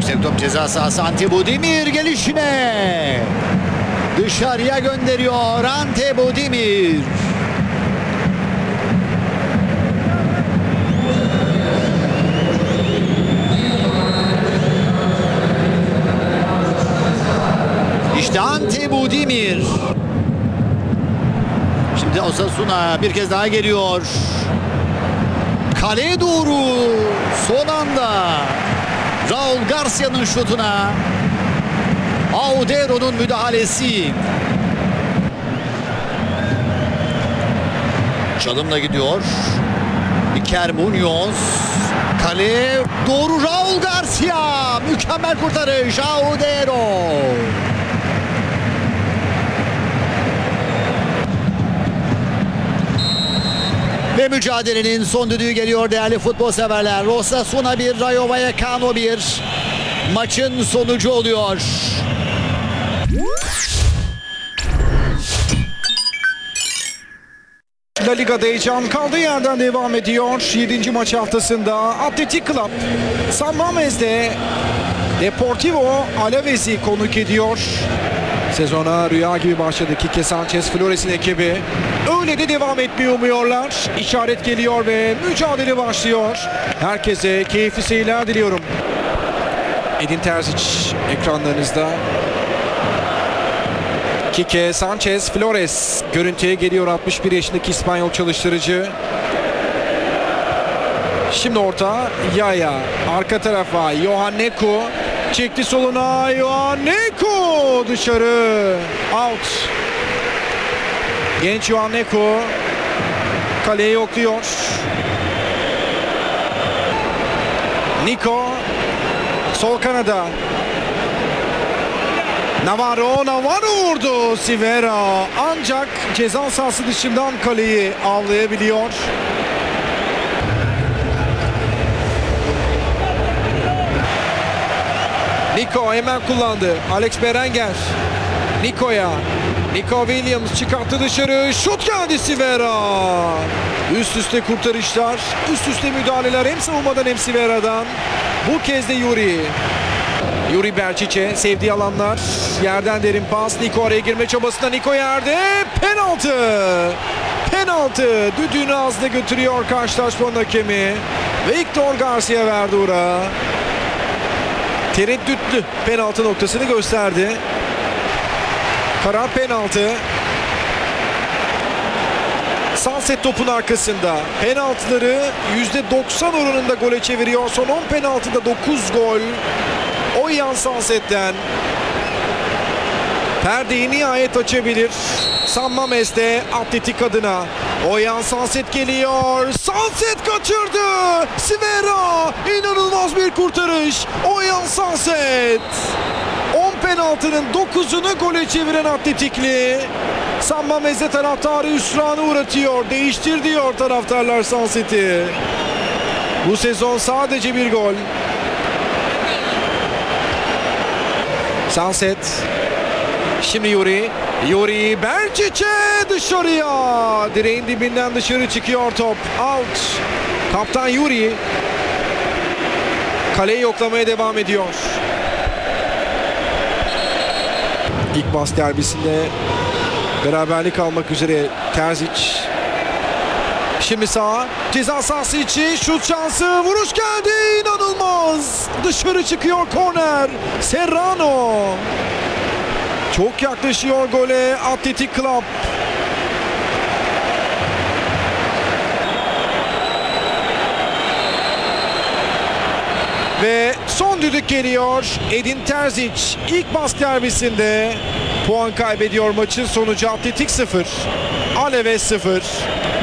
Yüksek top ceza sahası. Ante Budimir gelişine dışarıya gönderiyor Ante Budimir. İşte Ante Budimir. Şimdi Osasuna bir kez daha geliyor. Kaleye doğru son anda Raul Garcia'nın şutuna Audero'nun müdahalesi. Çalımla gidiyor. Iker Munoz. Kaleye doğru Raul Garcia. Mükemmel kurtarış Audero. Ve mücadelenin son düdüğü geliyor değerli futbol severler. Osasuna 1, Rayo Vallecano 1. Maçın sonucu oluyor. La Liga'da heyecan kaldığı yerden devam ediyor. 7. maç haftasında Athletic Club San Mames'de Deportivo Alaves'i konuk ediyor. Sezona rüya gibi başladı Quique Sanchez Flores'in ekibi. Öyle de devam etmeyi umuyorlar. İşaret geliyor ve mücadele başlıyor. Herkese keyifli seyirler diliyorum. Edin Terzic ekranlarınızda. Quique Sanchez Flores görüntüye geliyor, 61 yaşındaki İspanyol çalıştırıcı. Şimdi orta Yaya, arka tarafa Johan Neku çekti soluna, Johan Neku dışarı, out. Genç Johan Neku kaleyi yokluyor. Nico sol kanada. Navarro vurdu. Sivera ancak ceza sahası dışından kaleyi avlayabiliyor. Nico hemen kullandı. Alex Berenguer. Nico'ya. Nico Williams çıkarttı dışarı. Şut geldi Sivera. Üst üste kurtarışlar. Üst üste müdahaleler hem savunmadan hem Sivera'dan. Bu kez de Yuri Berčić'e sevdiği alanlar. Yerden derin pas. Nico araya girme çabasında. Nico yerde. Penaltı. Penaltı. Düdüğünü ağzına götürüyor karşılaşmanın hakemi. Victor Garcia verdi ora. Tereddütlü penaltı noktasını gösterdi. Karar penaltı. Sunset topun arkasında. Penaltıları %90 oranında gole çeviriyor. Son 10 penaltıda 9 gol. Oyan Sunset'ten. Perdeyi nihayet açabilir. San Mames'te Atletik adına. Oyan Sunset geliyor. Sunset kaçırdı. Sivera. İnanılmaz bir kurtarış. Oyan Sunset. 10 penaltının 9'unu gole çeviren Atletikli. San Mames'te taraftarı hüsrana uğratıyor. Değiştir diyor taraftarlar Sunset'i. Bu sezon sadece bir gol. Sunset. Şimdi Yuri Berčić'e dışarıya. Direğin dibinden dışarı çıkıyor top. Out. Kaptan Yuri kaleyi yoklamaya devam ediyor. İlk bas derbisinde beraberlik almak üzere Terzic. Şimdi sağa, ceza sahası içi şut şansı, vuruş geldi, inanılmaz. Dışarı çıkıyor korner. Serrano. Çok yaklaşıyor gole Athletic Club. Ve son düdük geliyor. Edin Terzic ilk bas derbisinde puan kaybediyor. Maçın sonucu Atletik 0, Alaves 0.